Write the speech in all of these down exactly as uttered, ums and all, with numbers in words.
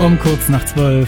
Um kurz nach zwölf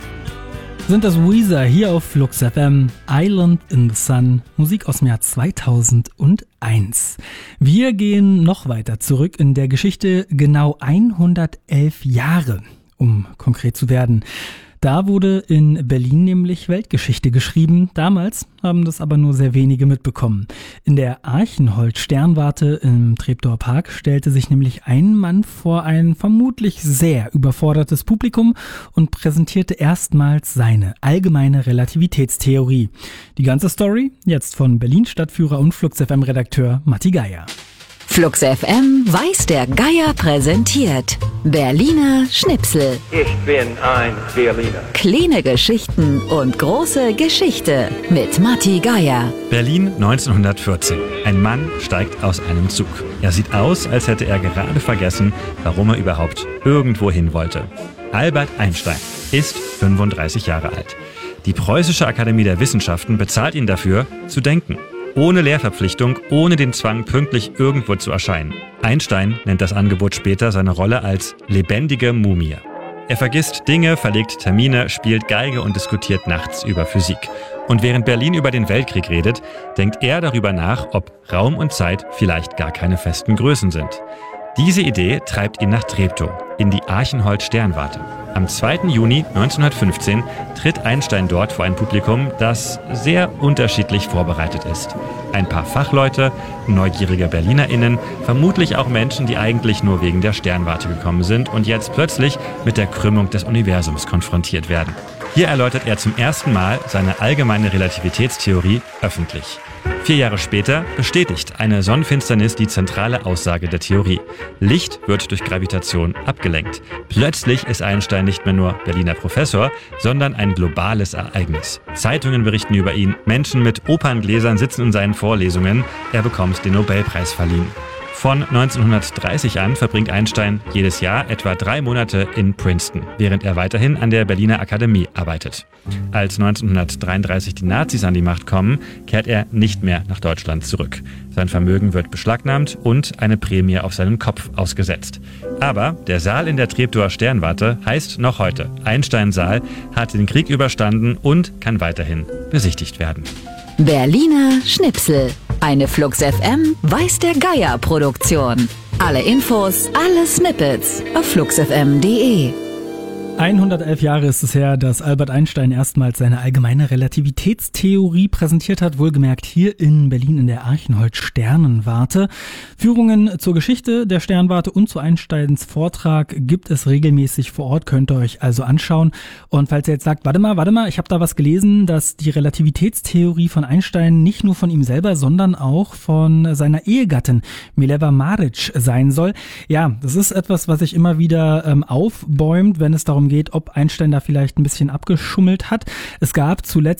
sind das Weezer hier auf Flux F M, Island in the Sun, Musik aus dem Jahr zweitausendeins. Wir gehen noch weiter zurück in der Geschichte, genau hundertelf Jahre, um konkret zu werden. Da wurde in Berlin nämlich Weltgeschichte geschrieben. Damals haben das aber nur sehr wenige mitbekommen. In der Archenhold-Sternwarte im Treptower Park stellte sich nämlich ein Mann vor ein vermutlich sehr überfordertes Publikum und präsentierte erstmals seine allgemeine Relativitätstheorie. Die ganze Story jetzt von Berlin-Stadtführer und Flux F M-Redakteur Matti Geier. Flux F M weiß der Geier präsentiert Berliner Schnipsel. Ich bin ein Berliner. Kleine Geschichten und große Geschichte mit Matti Geier. Berlin neunzehnhundertvierzehn. Ein Mann steigt aus einem Zug. Er sieht aus, als hätte er gerade vergessen, warum er überhaupt irgendwo hin wollte. Albert Einstein ist fünfunddreißig Jahre alt. Die Preußische Akademie der Wissenschaften bezahlt ihn dafür, zu denken. Ohne Lehrverpflichtung, ohne den Zwang, pünktlich irgendwo zu erscheinen. Einstein nennt das Angebot später seine Rolle als lebendige Mumie. Er vergisst Dinge, verlegt Termine, spielt Geige und diskutiert nachts über Physik. Und während Berlin über den Weltkrieg redet, denkt er darüber nach, ob Raum und Zeit vielleicht gar keine festen Größen sind. Diese Idee treibt ihn nach Treptow, in die Archenhold-Sternwarte. Am zweiten Juni neunzehnhundertfünfzehn tritt Einstein dort vor ein Publikum, das sehr unterschiedlich vorbereitet ist. Ein paar Fachleute, neugierige BerlinerInnen, vermutlich auch Menschen, die eigentlich nur wegen der Sternwarte gekommen sind und jetzt plötzlich mit der Krümmung des Universums konfrontiert werden. Hier erläutert er zum ersten Mal seine allgemeine Relativitätstheorie öffentlich. Vier Jahre später bestätigt eine Sonnenfinsternis die zentrale Aussage der Theorie. Licht wird durch Gravitation abgelenkt. Plötzlich ist Einstein nicht mehr nur Berliner Professor, sondern ein globales Ereignis. Zeitungen berichten über ihn, Menschen mit Operngläsern sitzen in seinen Vorlesungen, er bekommt den Nobelpreis verliehen. Von neunzehnhundertdreißig an verbringt Einstein jedes Jahr etwa drei Monate in Princeton, während er weiterhin an der Berliner Akademie arbeitet. Als neunzehnhundertdreiunddreißig die Nazis an die Macht kommen, kehrt er nicht mehr nach Deutschland zurück. Sein Vermögen wird beschlagnahmt und eine Prämie auf seinen Kopf ausgesetzt. Aber der Saal in der Treptower Sternwarte heißt noch heute Einstein-Saal, hat den Krieg überstanden und kann weiterhin besichtigt werden. Berliner Schnipsel. Eine Flux F M weiß der Geier Produktion. Alle Infos, alle Snippets auf flux f m punkt d e. hundertelf Jahre ist es her, dass Albert Einstein erstmals seine allgemeine Relativitätstheorie präsentiert hat, wohlgemerkt hier in Berlin in der Archenhold-Sternenwarte. Führungen zur Geschichte der Sternwarte und zu Einsteins Vortrag gibt es regelmäßig vor Ort, könnt ihr euch also anschauen. Und falls ihr jetzt sagt, warte mal, warte mal, ich habe da was gelesen, dass die Relativitätstheorie von Einstein nicht nur von ihm selber, sondern auch von seiner Ehegattin Mileva Maric sein soll. Ja, das ist etwas, was sich immer wieder ähm, aufbäumt, wenn es darum geht, ob Einstein da vielleicht ein bisschen abgeschummelt hat. Es gab zuletzt